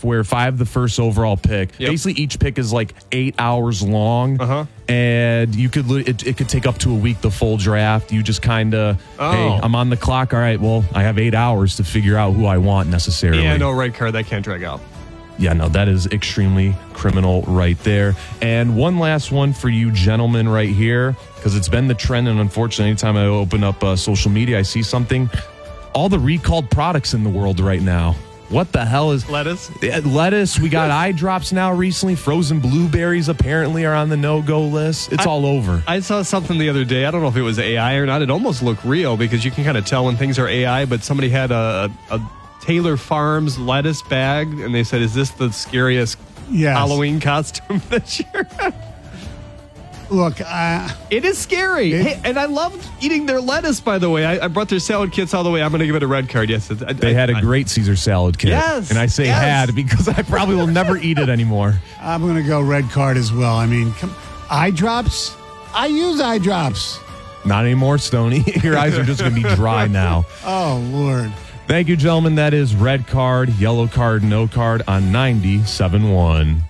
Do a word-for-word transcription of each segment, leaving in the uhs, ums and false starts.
draft where if I have the first overall pick, Yep. basically each pick is like eight hours long, Uh-huh. and you could li- it, it could take up to a week the full draft. You just kind of, Oh. hey, I'm on the clock. All right, well, I have eight hours to figure out who I want necessarily. Yeah, no red card. That can't drag out. Yeah, no, that is extremely criminal right there. And one last one for you gentlemen right here, because it's been the trend, and unfortunately, anytime I open up uh, social media, I see something. All the recalled products in the world right now. What the hell is... Lettuce? Uh, lettuce. We got eye drops now recently. Frozen blueberries apparently are on the no-go list. It's I, all over. I saw something the other day. I don't know if it was A I or not. It almost looked real because you can kind of tell when things are A I, but somebody had a... a Taylor Farms lettuce bag, and they said, is this the scariest Yes. Halloween costume this year? Look, uh, It is scary. It- Hey, and I loved eating their lettuce, by the way. I, I brought their salad kits all the way. I'm going to give it a red card. Yes. I, They I, had a I, great Caesar salad kit. Yes, And I say yes. had because I probably will never eat it anymore. I'm going to go red card as well. I mean, come, eye drops? I use eye drops. Not anymore, Stoney. Your eyes are just going to be dry now. Oh, Lord. Thank you, gentlemen. That is red card, yellow card, no card on ninety-seven point one.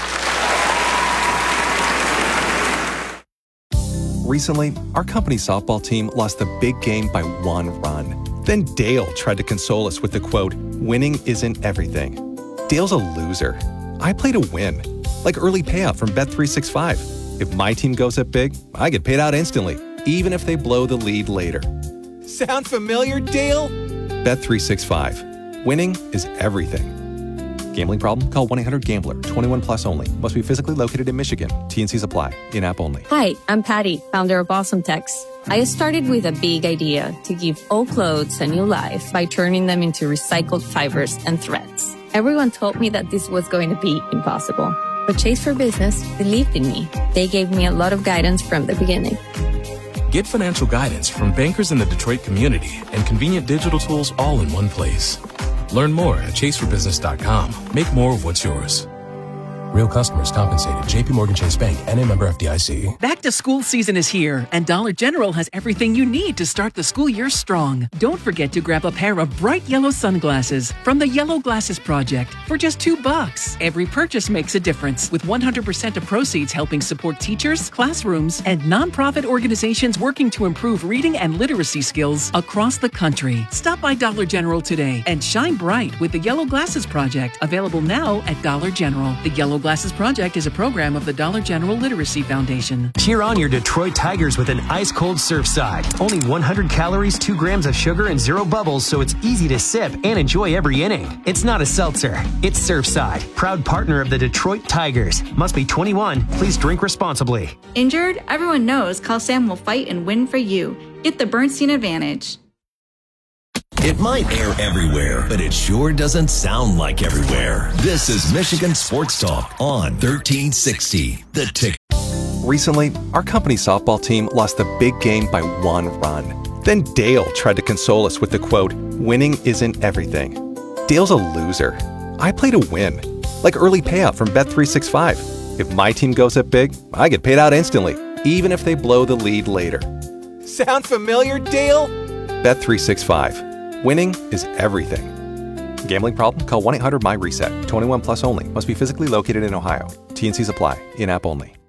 Recently, our company softball team lost the big game by one run. Then Dale tried to console us with the quote, "Winning isn't everything." Dale's a loser. I play to win, like early payout from Bet three sixty-five. If my team goes up big, I get paid out instantly, even if they blow the lead later. Sound familiar, Dale? Bet three sixty-five. Winning is everything. Gambling problem? Call one eight hundred gambler. twenty-one plus only. Must be physically located in Michigan. T and Cs apply. In-app only. Hi, I'm Patty, founder of Awesome Text. I started with a big idea to give old clothes a new life by turning them into recycled fibers and threads. Everyone told me that this was going to be impossible. But Chase for Business believed in me. They gave me a lot of guidance from the beginning. Get financial guidance from bankers in the Detroit community and convenient digital tools all in one place. Learn more at chase for business dot com. Make more of what's yours. Real customers compensated. J P Morgan Chase Bank, N A member F D I C. Back to school season is here, and Dollar General has everything you need to start the school year strong. Don't forget to grab a pair of bright yellow sunglasses from the Yellow Glasses Project for just two bucks. Every purchase makes a difference, with one hundred percent of proceeds helping support teachers, classrooms, and nonprofit organizations working to improve reading and literacy skills across the country. Stop by Dollar General today and shine bright with the Yellow Glasses Project, available now at Dollar General. The Yellow Glasses Project is a program of the Dollar General Literacy Foundation. Cheer on your Detroit Tigers with an ice-cold Surfside. Only one hundred calories, two grams of sugar, and zero bubbles, so it's easy to sip and enjoy every inning. It's not a seltzer. It's Surfside, proud partner of the Detroit Tigers. Must be twenty-one. Please drink responsibly. Injured? Everyone knows Call Sam will fight and win for you. Get the Bernstein Advantage. It might air everywhere, but it sure doesn't sound like everywhere. This is Michigan Sports Talk on thirteen sixty. The Tick. Recently, our company softball team lost the big game by one run. Then Dale tried to console us with the quote, "Winning isn't everything." Dale's a loser. I play to win, like early payout from Bet three sixty-five. If my team goes up big, I get paid out instantly, even if they blow the lead later. Sound familiar, Dale? Bet three sixty-five. Winning is everything. Gambling problem? Call one eight hundred M Y RESET. twenty-one plus only. Must be physically located in Ohio. T and Cs apply. In-app only.